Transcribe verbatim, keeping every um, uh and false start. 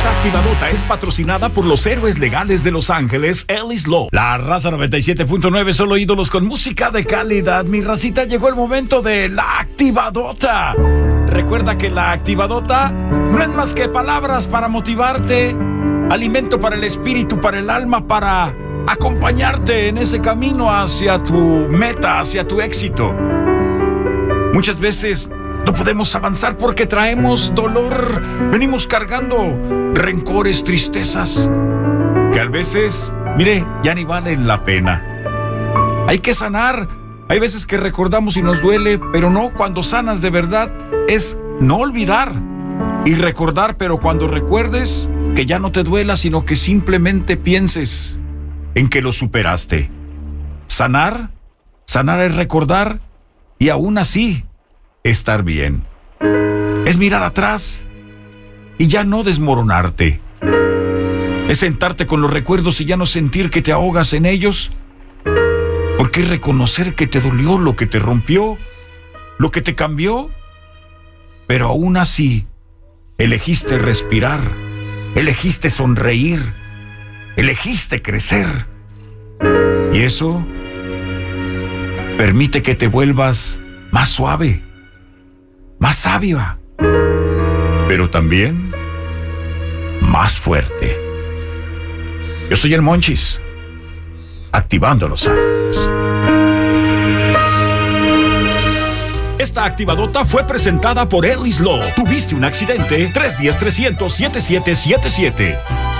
Esta activadota es patrocinada por los héroes legales de Los Ángeles, Ellis Law. La raza noventa y siete punto nueve, solo ídolos con música de calidad. Mi racita, llegó el momento de la activadota. Recuerda que la activadota no es más que palabras para motivarte, alimento para el espíritu, para el alma, para acompañarte en ese camino hacia tu meta, hacia tu éxito. Muchas veces no podemos avanzar porque traemos dolor, venimos cargando rencores, tristezas, que a veces, mire, ya ni valen la pena. Hay que sanar. Hay veces que recordamos y nos duele, pero no, cuando sanas de verdad es no olvidar y recordar, pero cuando recuerdes, que ya no te duela, sino que simplemente pienses en que lo superaste. Sanar, sanar es recordar y aún así estar bien. Es mirar atrás y ya no desmoronarte. Es sentarte con los recuerdos y ya no sentir que te ahogas en ellos. Porque es reconocer que te dolió lo que te rompió, lo que te cambió, pero aún así elegiste respirar, elegiste sonreír, elegiste crecer. Y eso permite que te vuelvas más suave, más sabia, pero también más fuerte. Yo soy el Monchis, activando Los Ángeles. Esta activadota fue presentada por Ellis Law. ¿Tuviste un accidente? tres uno cero, trescientos, setenta y siete setenta y siete.